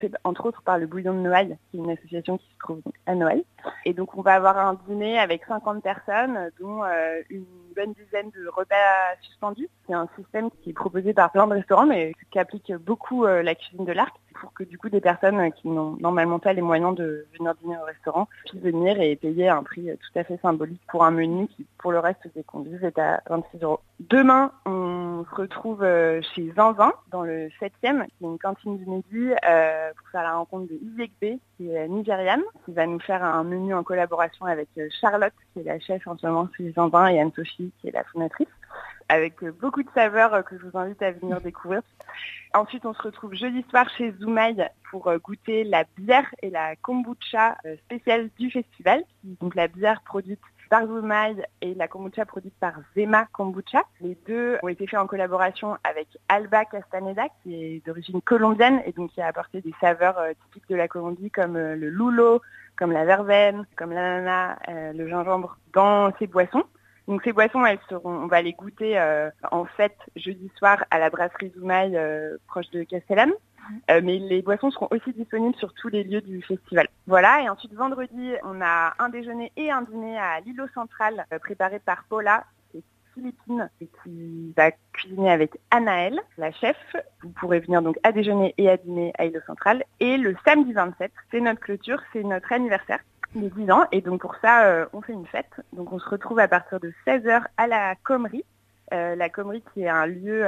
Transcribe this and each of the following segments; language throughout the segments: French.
C'est entre autres par le Bouillon de Noailles, qui est une association qui se trouve à Noailles. Et donc on va avoir un dîner avec 50 personnes, dont une bonne dizaine de repas suspendus. C'est un système qui est proposé par plein de restaurants, mais qui applique beaucoup la cuisine de l'Arc, pour que du coup des personnes qui n'ont normalement pas les moyens de venir dîner au restaurant puissent venir et payer un prix tout à fait symbolique pour un menu qui, pour le reste des convives, est à 26 €. Demain, on se retrouve chez Zinzin, dans le 7e, qui est une cantine du midi, pour faire la rencontre de Izekbe, qui est nigériane, qui va nous faire un menu en collaboration avec Charlotte, qui est la chef en ce moment chez Zinzin, et Anne-Sophie, qui est la fondatrice, avec beaucoup de saveurs que je vous invite à venir découvrir. Ensuite, on se retrouve jeudi soir chez Zoumaï pour goûter la bière et la kombucha spéciale du festival. Donc la bière produite par Zoumaï et la kombucha produite par Zema Kombucha. Les deux ont été faits en collaboration avec Alba Castaneda, qui est d'origine colombienne et donc qui a apporté des saveurs typiques de la Colombie comme le lulo, comme la verveine, comme l'ananas, le gingembre dans ces boissons. Donc ces boissons, on va les goûter en fête jeudi soir à la brasserie Zoumaï proche de Castellane. Mais les boissons seront aussi disponibles sur tous les lieux du festival. Voilà, et ensuite vendredi, on a un déjeuner et un dîner à l'îlot central préparé par Paula, qui est philippine et qui va cuisiner avec Anaëlle, la chef. Vous pourrez venir donc à déjeuner et à dîner à l'îlot central. Et le samedi 27, c'est notre clôture, c'est notre anniversaire. Les 10 ans, et donc pour ça, on fait une fête. Donc on se retrouve à partir de 16h à la Comrie. La Comrie qui est un lieu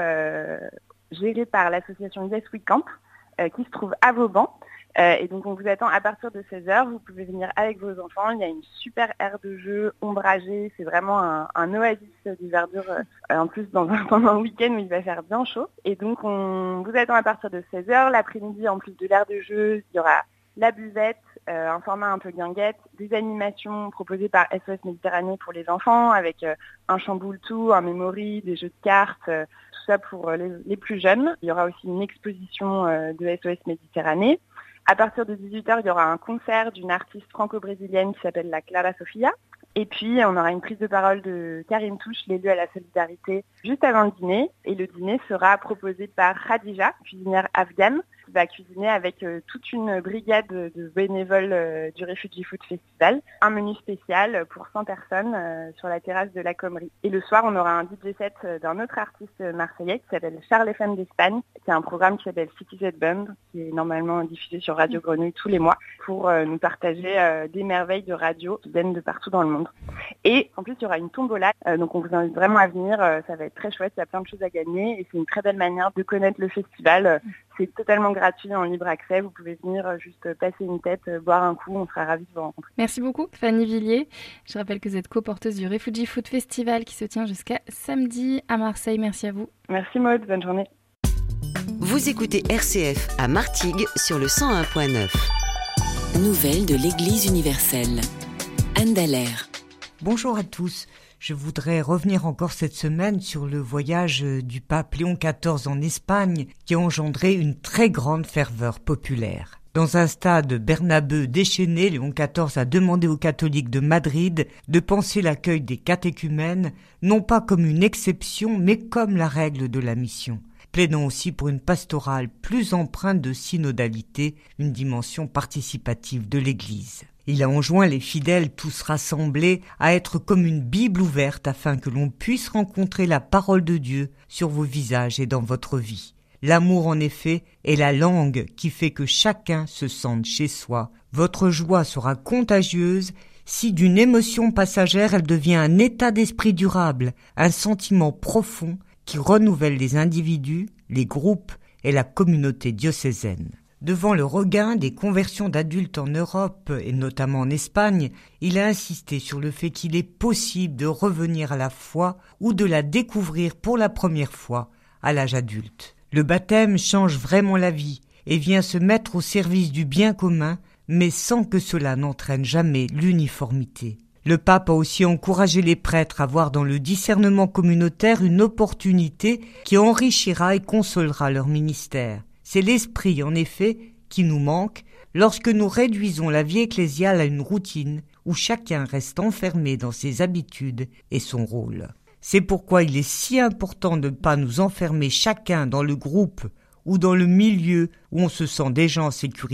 géré par l'association Yes We Camp, qui se trouve à Vauban. Et donc on vous attend à partir de 16h. Vous pouvez venir avec vos enfants. Il y a une super aire de jeu ombragée. C'est vraiment un oasis de verdure. En plus, pendant un week-end où il va faire bien chaud. Et donc on vous attend à partir de 16h. L'après-midi, en plus de l'aire de jeu, il y aura la buvette, un format un peu guinguette, des animations proposées par SOS Méditerranée pour les enfants, avec un chamboule-tout, un memory, des jeux de cartes, tout ça pour les plus jeunes. Il y aura aussi une exposition de SOS Méditerranée. À partir de 18h, il y aura un concert d'une artiste franco-brésilienne qui s'appelle la Clara Sofia. Et puis, on aura une prise de parole de Karine Touche, l'élu à la solidarité, juste avant le dîner. Et le dîner sera proposé par Khadija, cuisinière afghane, qui va cuisiner avec toute une brigade de bénévoles du Refugee Food Festival. Un menu spécial pour 100 personnes sur la terrasse de la Comrie. Et le soir, on aura un DJ set d'un autre artiste marseillais qui s'appelle Charles FM d'Espagne, qui a un programme qui s'appelle City Z Band, qui est normalement diffusé sur Radio Grenouille tous les mois, pour nous partager des merveilles de radio qui viennent de partout dans le monde. Et en plus, il y aura une tombola, donc on vous invite vraiment à venir, ça va être très chouette, il y a plein de choses à gagner et c'est une très belle manière de connaître le festival. C'est totalement gratuit, en libre accès, vous pouvez venir juste passer une tête, boire un coup, on sera ravis de vous rencontrer. Merci beaucoup Fanny Villiers. Je rappelle que vous êtes co-porteuse du Refugee Food Festival qui se tient jusqu'à samedi à Marseille. Merci à vous. Merci Maud, bonne journée. Vous écoutez RCF à Martigues sur le 101.9. Nouvelles de l'Église universelle. Anne Dallaire. Bonjour à tous. Je voudrais revenir encore cette semaine sur le voyage du pape Léon XIV en Espagne qui a engendré une très grande ferveur populaire. Dans un stade Bernabeu déchaîné, Léon XIV a demandé aux catholiques de Madrid de penser l'accueil des catéchumènes non pas comme une exception mais comme la règle de la mission, plaidant aussi pour une pastorale plus empreinte de synodalité, une dimension participative de l'Église. Il a enjoint les fidèles tous rassemblés à être comme une Bible ouverte afin que l'on puisse rencontrer la parole de Dieu sur vos visages et dans votre vie. L'amour, en effet, est la langue qui fait que chacun se sente chez soi. Votre joie sera contagieuse si d'une émotion passagère elle devient un état d'esprit durable, un sentiment profond qui renouvelle les individus, les groupes et la communauté diocésaine. Devant le regain des conversions d'adultes en Europe et notamment en Espagne, il a insisté sur le fait qu'il est possible de revenir à la foi ou de la découvrir pour la première fois à l'âge adulte. Le baptême change vraiment la vie et vient se mettre au service du bien commun, mais sans que cela n'entraîne jamais l'uniformité. Le pape a aussi encouragé les prêtres à voir dans le discernement communautaire une opportunité qui enrichira et consolera leur ministère. C'est l'esprit, en effet, qui nous manque lorsque nous réduisons la vie ecclésiale à une routine où chacun reste enfermé dans ses habitudes et son rôle. C'est pourquoi il est si important de ne pas nous enfermer chacun dans le groupe ou dans le milieu où on se sent déjà en sécurité,